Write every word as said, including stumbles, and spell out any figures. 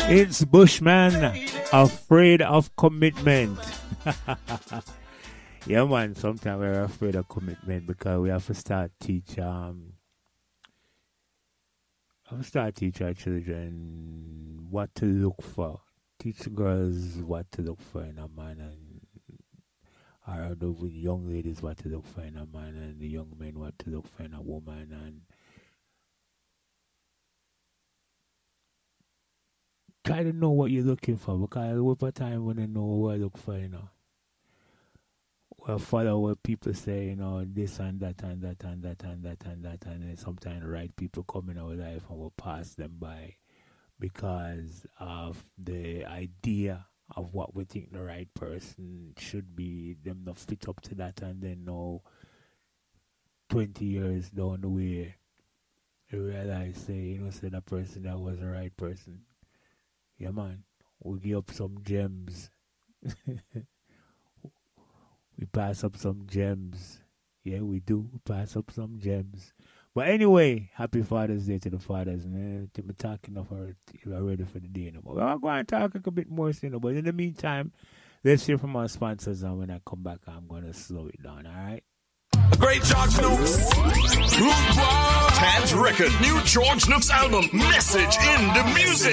It's Bushman, afraid of commitment. Yeah, man, sometimes we're afraid of commitment because we have to start teach um I have to start teach our children what to look for. Teach the girls what to look for in a man, and or the young ladies what to look for in a man, and the young men what to look for in a woman, and try to know what you're looking for, because over time when you know what you look for, you know, we'll follow what people say, you know, this and that and that and that and that and that, and then sometimes the right people come in our life and we'll pass them by because of the idea of what we think the right person should be, them not fit up to that, and then know twenty years down the way, you realize, say, you know, say that person that was the right person. Yeah, man, we give up some gems. We pass up some gems. Yeah, we do. We pass up some gems. But anyway, happy Father's Day to the fathers. Man. I'm talking of her. We're ready for the day no more. I'm going to talk a bit more soon. But in the meantime, let's hear from our sponsors. And when I come back, I'm going to slow it down. All right? A great George Nooks. Tad's record. New George Nooks album. Message in the music.